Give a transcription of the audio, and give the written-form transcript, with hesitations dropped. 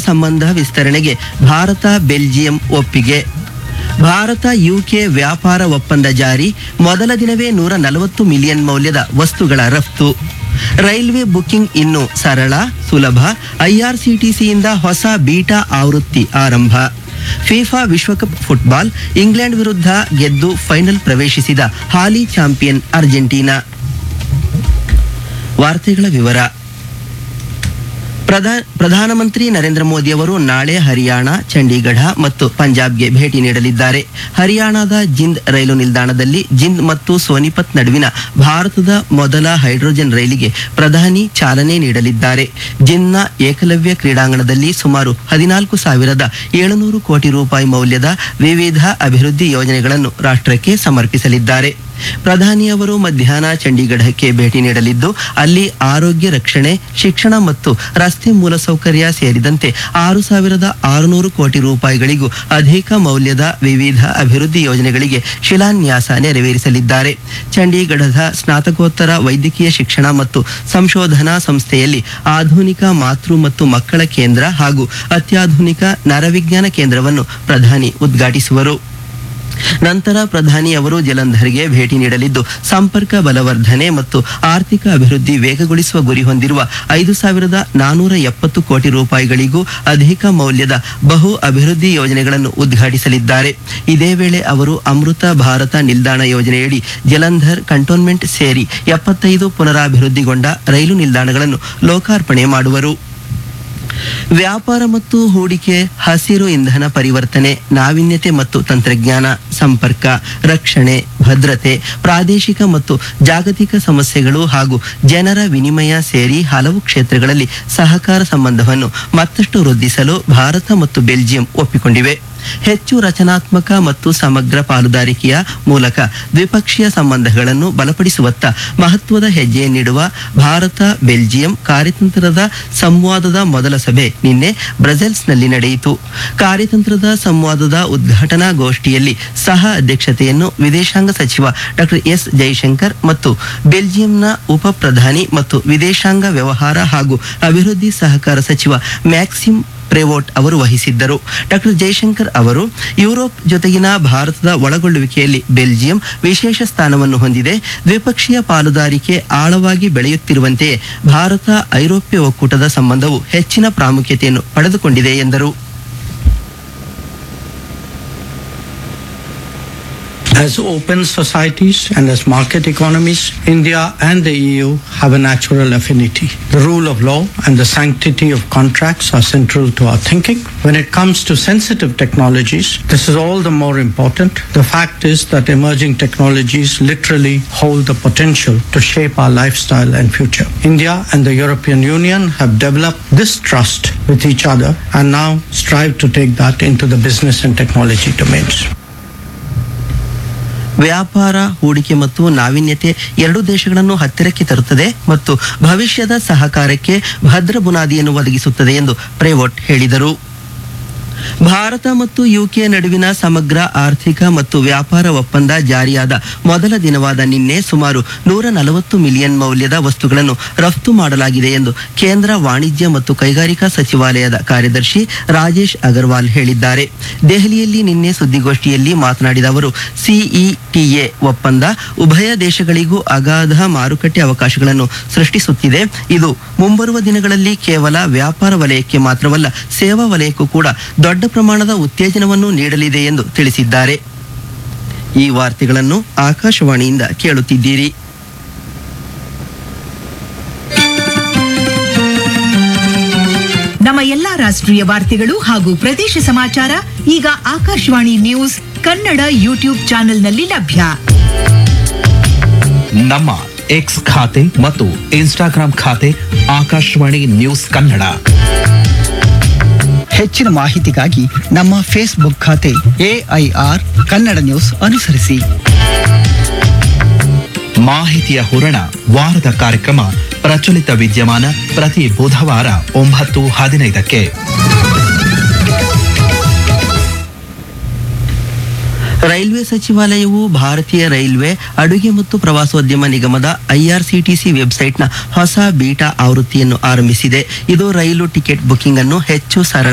ಸಂಬಂಧ ವಿಸ್ತರಣೆಗೆ ಭಾರತ ಬೆಲ್ಜಿಯಂ ಒಪ್ಪಿಗೆ. ಭಾರತ ಯುಕೆ ವ್ಯಾಪಾರ ಒಪ್ಪಂದ ಜಾರಿ, ಮೊದಲ ದಿನವೇ 140 ಮಿಲಿಯನ್ ಮೌಲ್ಯದ ವಸ್ತುಗಳ ರಫ್ತು. ರೈಲ್ವೆ ಬುಕಿಂಗ್ ಇನ್ನು ಸರಳ ಸುಲಭ, ಐಆರ್ಸಿಟಿಸಿಯಿಂದ ಹೊಸ ಬೀಟಾ ಆವೃತ್ತಿ ಆರಂಭ. ಫಿಫಾ ವಿಶ್ವಕಪ್ ಫುಟ್ಬಾಲ್, ಇಂಗ್ಲೆಂಡ್ ವಿರುದ್ಧ ಗೆದ್ದು ಫೈನಲ್ ಪ್ರವೇಶಿಸಿದ ಹಾಲಿ ಚಾಂಪಿಯನ್ ಅರ್ಜೆಂಟೀನಾ. ವಾರ್ತೆಗಳ ವಿವರ. ಪ್ರಧಾನಮಂತ್ರಿ ನರೇಂದ್ರ ಮೋದಿ ಅವರು ನಾಳೆ ಹರಿಯಾಣ, ಚಂಡೀಗಢ ಮತ್ತು ಪಂಜಾಬ್ಗೆ ಭೇಟಿ ನೀಡಲಿದ್ದಾರೆ. ಹರಿಯಾಣದ ಜಿಂದ್ ರೈಲು ನಿಲ್ದಾಣದಲ್ಲಿ ಜಿಂದ್ ಮತ್ತು ಸೋನಿಪತ್ ನಡುವಿನ ಭಾರತದ ಮೊದಲ ಹೈಡ್ರೋಜನ್ ರೈಲಿಗೆ ಪ್ರಧಾನಿ ಚಾಲನೆ ನೀಡಲಿದ್ದಾರೆ. ಜಿಂದ್ನ ಏಕಲವ್ಯ ಕ್ರೀಡಾಂಗಣದಲ್ಲಿ ಸುಮಾರು 14,700 ಕೋಟಿ ರೂಪಾಯಿ ಮೌಲ್ಯದ ವಿವಿಧ ಅಭಿವೃದ್ಧಿ ಯೋಜನೆಗಳನ್ನು ರಾಷ್ಟ್ರಕ್ಕೆ ಸಮರ್ಪಿಸಲಿದ್ದಾರೆ. ಪ್ರಧಾನಿ ಅವರು ಮಧ್ಯಾಹ್ನ ಚಂಡೀಗಢಕ್ಕೆ ಭೇಟಿ ನೀಡಲಿದ್ದು, ಅಲ್ಲಿ ಆರೋಗ್ಯ ರಕ್ಷಣೆ, ಶಿಕ್ಷಣ ಮತ್ತು ರಸ್ತೆ ಮೂಲಸೌಕರ್ಯ ಸೇರಿದಂತೆ 6,600 ಕೋಟಿ ರೂಪಾಯಿಗಳಿಗೂ ಅಧಿಕ ಮೌಲ್ಯದ ವಿವಿಧ ಅಭಿವೃದ್ಧಿ ಯೋಜನೆಗಳಿಗೆ ಶಿಲಾನ್ಯಾಸ ನೆರವೇರಿಸಲಿದ್ದಾರೆ. ಚಂಡೀಗಢದ ಸ್ನಾತಕೋತ್ತರ ವೈದ್ಯಕೀಯ ಶಿಕ್ಷಣ ಮತ್ತು ಸಂಶೋಧನಾ ಸಂಸ್ಥೆಯಲ್ಲಿ ಆಧುನಿಕ ಮಾತೃ ಮತ್ತು ಮಕ್ಕಳ ಕೇಂದ್ರ ಹಾಗೂ ಅತ್ಯಾಧುನಿಕ ನರವಿಜ್ಞಾನ ಕೇಂದ್ರವನ್ನು ಪ್ರಧಾನಿ ಉದ್ಘಾಟಿಸುವರು. ನಂತರ ಪ್ರಧಾನಿ ಅವರು ಜಲಂಧರ್ಗೆ ಭೇಟಿ ನೀಡಲಿದ್ದು, ಸಂಪರ್ಕ ಬಲವರ್ಧನೆ ಮತ್ತು ಆರ್ಥಿಕ ಅಭಿವೃದ್ಧಿ ವೇಗಗೊಳಿಸುವ ಗುರಿ ಹೊಂದಿರುವ 5,470 ಕೋಟಿ ರೂಪಾಯಿಗಳಿಗೂ ಅಧಿಕ ಮೌಲ್ಯದ ಬಹು ಅಭಿವೃದ್ಧಿ ಯೋಜನೆಗಳನ್ನು ಉದ್ಘಾಟಿಸಲಿದ್ದಾರೆ. ಇದೇ ವೇಳೆ ಅವರು ಅಮೃತ ಭಾರತ ನಿಲ್ದಾಣ ಯೋಜನೆಯಡಿ ಜಲಂಧರ್ ಕಂಟೋನ್ಮೆಂಟ್ ಸೇರಿ 75 ಪುನರಾಭಿವೃದ್ಧಿಗೊಂಡ ರೈಲು ನಿಲ್ದಾಣಗಳನ್ನು ಲೋಕಾರ್ಪಣೆ ಮಾಡುವರು. ವ್ಯಾಪಾರ ಮತ್ತು ಹೂಡಿಕೆ, ಹಸಿರು ಇಂಧನ ಪರಿವರ್ತನೆ, ನಾವೀನ್ಯತೆ ಮತ್ತು ತಂತ್ರಜ್ಞಾನ, ಸಂಪರ್ಕ, ರಕ್ಷಣೆ, ಭದ್ರತೆ, ಪ್ರಾದೇಶಿಕ ಮತ್ತು ಜಾಗತಿಕ ಸಮಸ್ಯೆಗಳು ಹಾಗೂ ಜನರ ವಿನಿಮಯ ಸೇರಿ ಹಲವು ಕ್ಷೇತ್ರಗಳಲ್ಲಿ ಸಹಕಾರ ಸಂಬಂಧವನ್ನು ಮತ್ತಷ್ಟು ವೃದ್ಧಿಸಲು ಭಾರತ ಮತ್ತು ಬೆಲ್ಜಿಯಂ ಒಪ್ಪಿಕೊಂಡಿವೆ. ಹೆಚ್ಚು ರಚನಾತ್ಮಕ ಮತ್ತು ಸಮಗ್ರ ಪಾಲುದಾರಿಕೆಯ ಮೂಲಕ ದ್ವಿಪಕ್ಷೀಯ ಸಂಬಂಧಗಳನ್ನು ಬಲಪಡಿಸುವತ್ತ ಮಹತ್ವದ ಹೆಜ್ಜೆ ನೀಡುವ ಭಾರತ ಬೆಲ್ಜಿಯಂ ಕಾರ್ಯತಂತ್ರದ ಸಂವಾದದ ಮೊದಲ ಸಭೆ ನಿನ್ನೆ ಬ್ರಸೆಲ್ಸ್ನಲ್ಲಿ ನಡೆಯಿತು. ಕಾರ್ಯತಂತ್ರದ ಸಂವಾದದ ಉದ್ಘಾಟನಾ ಗೋಷ್ಠಿಯಲ್ಲಿ ಸಹ ಅಧ್ಯಕ್ಷತೆಯನ್ನು ವಿದೇಶಾಂಗ ಸಚಿವ ಡಾಕ್ಟರ್ ಎಸ್ ಜೈಶಂಕರ್ ಮತ್ತು ಬೆಲ್ಜಿಯಂನ ಉಪ ಪ್ರಧಾನಿ ಮತ್ತು ವಿದೇಶಾಂಗ ವ್ಯವಹಾರ ಹಾಗೂ ಅಭಿವೃದ್ಧಿ ಸಹಕಾರ ಸಚಿವ ಮ್ಯಾಕ್ಸಿಮ್ ಪ್ರೇವೋಟ್ ಅವರು ವಹಿಸಿದ್ದರು. ಡಾಕ್ಟರ್ ಜೈಶಂಕರ್ ಅವರು ಯುರೋಪ್ ಜೊತೆಗಿನ ಭಾರತದ ಒಳಗೊಳ್ಳುವಿಕೆಯಲ್ಲಿ ಬೆಲ್ಜಿಯಂ ವಿಶೇಷ ಸ್ಥಾನವನ್ನು ಹೊಂದಿದೆ. ದ್ವಿಪಕ್ಷೀಯ ಪಾಲುದಾರಿಕೆ ಆಳವಾಗಿ ಬೆಳೆಯುತ್ತಿರುವಂತೆಯೇ ಭಾರತ ಐರೋಪ್ಯ ಒಕ್ಕೂಟದ ಸಂಬಂಧವು ಹೆಚ್ಚಿನ ಪ್ರಾಮುಖ್ಯತೆಯನ್ನು ಪಡೆದುಕೊಂಡಿದೆ ಎಂದರು. As open societies and as market economies, India and the EU have a natural affinity. The rule of law and the sanctity of contracts are central to our thinking. When it comes to sensitive technologies, this is all the more important. The fact is that emerging technologies literally hold the potential to shape our lifestyle and future. India and the European Union have developed this trust with each other and now strive to take that into the business and technology domains. ವ್ಯಾಪಾರ, ಹೂಡಿಕೆ ಮತ್ತು ನಾವೀನ್ಯತೆ ಎರಡೂ ದೇಶಗಳನ್ನು ಹತ್ತಿರಕ್ಕೆ ತರುತ್ತದೆ ಮತ್ತು ಭವಿಷ್ಯದ ಸಹಕಾರಕ್ಕೆ ಭದ್ರ ಬುನಾದಿಯನ್ನು ಒದಗಿಸುತ್ತದೆ ಎಂದು ಪ್ರೇವೋಟ್ ಹೇಳಿದರು. ಭಾರತ ಮತ್ತು ಯುಕೆ ನಡುವಿನ ಸಮಗ್ರ ಆರ್ಥಿಕ ಮತ್ತು ವ್ಯಾಪಾರ ಒಪ್ಪಂದ ಜಾರಿಯಾದ ಮೊದಲ ದಿನವಾದ ನಿನ್ನೆ ಸುಮಾರು 140 ಮಿಲಿಯನ್ ಮೌಲ್ಯದ ವಸ್ತುಗಳನ್ನು ರಫ್ತು ಮಾಡಲಾಗಿದೆ ಎಂದು ಕೇಂದ್ರ ವಾಣಿಜ್ಯ ಮತ್ತು ಕೈಗಾರಿಕಾ ಸಚಿವಾಲಯದ ಕಾರ್ಯದರ್ಶಿ ರಾಜೇಶ್ ಅಗರ್ವಾಲ್ ಹೇಳಿದ್ದಾರೆ. ದೆಹಲಿಯಲ್ಲಿ ನಿನ್ನೆ ಸುದ್ದಿಗೋಷ್ಠಿಯಲ್ಲಿ ಮಾತನಾಡಿದ ಅವರು, ಸಿಇಟಿಎ ಒಪ್ಪಂದ ಉಭಯ ದೇಶಗಳಿಗೂ ಅಗಾಧ ಮಾರುಕಟ್ಟೆ ಅವಕಾಶಗಳನ್ನು ಸೃಷ್ಟಿಸುತ್ತಿದೆ. ಇದು ಮುಂಬರುವ ದಿನಗಳಲ್ಲಿ ಕೇವಲ ವ್ಯಾಪಾರ ವಲಯಕ್ಕೆ ಮಾತ್ರವಲ್ಲ, ಸೇವಾ ವಲಯಕ್ಕೂ ಕೂಡ ದೊಡ್ಡ ಪ್ರಮಾಣದ ಉತ್ತೇಜನವನ್ನು ನೀಡಲಿದೆ ಎಂದು ತಿಳಿಸಿದ್ದಾರೆ. ಈ ವಾರ್ತೆಗಳನ್ನು ಆಕಾಶವಾಣಿಯಿಂದ ಕೇಳುತ್ತಿದ್ದೀರಿ. ನಮ್ಮ ಎಲ್ಲಾ ರಾಷ್ಟ್ರೀಯ ವಾರ್ತೆಗಳು ಹಾಗೂ ಪ್ರದೇಶ ಸಮಾಚಾರ ಈಗ ಆಕಾಶವಾಣಿ ನ್ಯೂಸ್ ಕನ್ನಡ ಯೂಟ್ಯೂಬ್ ಚಾನೆಲ್ನಲ್ಲಿ ಲಭ್ಯ. ನಮ್ಮ ಎಕ್ಸ್ ಖಾತೆ ಮತ್ತು ಇನ್ಸ್ಟಾಗ್ರಾಂ ಖಾತೆ ಆಕಾಶವಾಣಿ ನ್ಯೂಸ್ ಕನ್ನಡ. ಹೆಚ್ಚಿನ ಮಾಹಿತಿಗಾಗಿ ನಮ್ಮ ಫೇಸ್ಬುಕ್ ಖಾತೆ AIR ಕನ್ನಡ ನ್ಯೂಸ್ ಅನುಸರಿಸಿ. ಮಾಹಿತಿಯ ಹೂರಣ ವಾರದ ಕಾರ್ಯಕ್ರಮ ಪ್ರಚಲಿತ ವಿದ್ಯಮಾನ ಪ್ರತಿ ಬುಧವಾರ 9:15ಕ್ಕೆ. ರೈಲ್ವೆ ಸಚಿವಾಲಯವು ಭಾರತೀಯ ರೈಲ್ವೆ ಅಡುಗೆ ಮತ್ತು ಪ್ರವಾಸೋದ್ಯಮ ನಿಗಮದ IRCTC ವೆಬ್ಸೈಟ್ನ ಹೊಸ ಬೀಟಾ ಆವೃತ್ತಿಯನ್ನು ಆರಂಭಿಸಿದೆ. ಇದು ರೈಲು ಟಿಕೆಟ್ ಬುಕಿಂಗ್ ಅನ್ನು ಹೆಚ್ಚು ಸರಳ